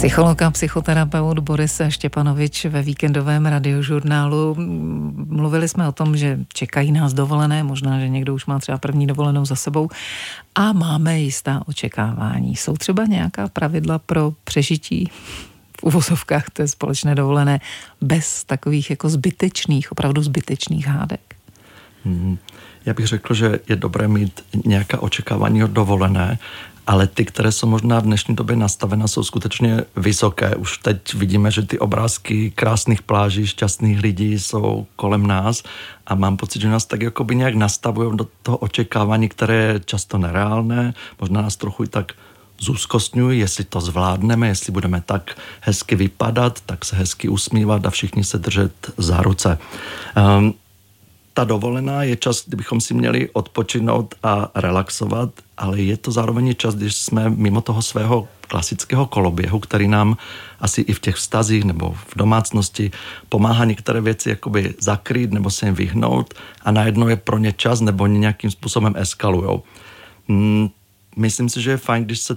Psycholog a psychoterapeut Boris Štěpanovič ve víkendovém radiožurnálu. Mluvili jsme o tom, že čekají nás dovolené, možná, že někdo už má třeba první dovolenou za sebou a máme jistá očekávání. Jsou třeba nějaká pravidla pro přežití v uvozovkách té společné dovolené bez takových jako opravdu zbytečných hádek? Já bych řekl, že je dobré mít nějaká očekávání od dovolené, ale ty, které jsou možná v dnešní době nastavené, jsou skutečně vysoké. Už teď vidíme, že ty obrázky krásných pláží, šťastných lidí jsou kolem nás a mám pocit, že nás tak jakoby nějak nastavují do toho očekávání, které je často nereálné, možná nás trochu i tak zúzkostňují, jestli to zvládneme, jestli budeme tak hezky vypadat, tak se hezky usmívat a všichni se držet za ruce. Ta dovolená je čas, kdybychom si měli odpočinout a relaxovat, ale je to zároveň čas, když jsme mimo toho svého klasického koloběhu, který nám asi i v těch vztazích nebo v domácnosti pomáhá některé věci jakoby zakrýt nebo se jim vyhnout a najednou je pro ně čas nebo nějakým způsobem eskalujou. Myslím si, že je fajn, když se